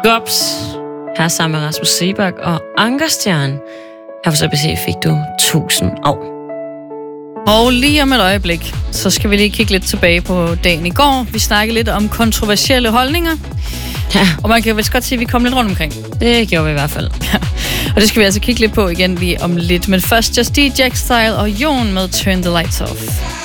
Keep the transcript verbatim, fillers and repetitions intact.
Gops. Her sammen med Rasmus Seebach og Ankerstjern. Her på C B C fik du tusind år. Og lige om et øjeblik, så skal vi lige kigge lidt tilbage på dagen i går. Vi snakkede lidt om kontroversielle holdninger. Ja. Og man kan vist godt sige, at vi kom lidt rundt omkring. Det gjorde vi i hvert fald. Ja. Og det skal vi altså kigge lidt på igen lige om lidt. Men først Just D, Jack Style og Jon med Turn the Lights Off.